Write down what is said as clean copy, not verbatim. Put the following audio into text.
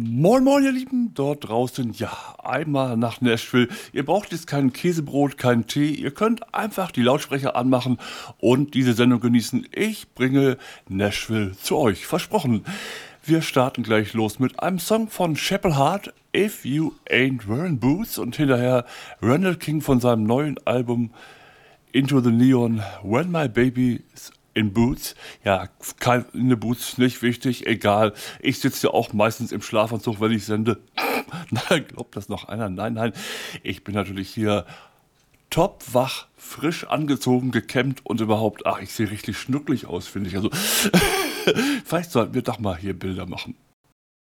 Moin Moin ihr Lieben, dort draußen, ja, einmal nach Nashville. Ihr braucht jetzt kein Käsebrot, keinen Tee, ihr könnt einfach die Lautsprecher anmachen und diese Sendung genießen. Ich bringe Nashville zu euch, versprochen. Wir starten gleich los mit einem Song von Chapel Hart, If You Ain't Wearing Boots, und hinterher Randall King von seinem neuen Album Into the Neon, When My Baby's in Boots. Ja, keine Boots, nicht wichtig, egal. Ich sitze ja auch meistens im Schlafanzug, wenn ich sende. Nein, glaubt das noch einer? Nein, nein. Ich bin natürlich hier top wach, frisch angezogen, gekämmt und überhaupt, ach, ich sehe richtig schnucklig aus, finde ich. Also, vielleicht sollten wir doch mal hier Bilder machen.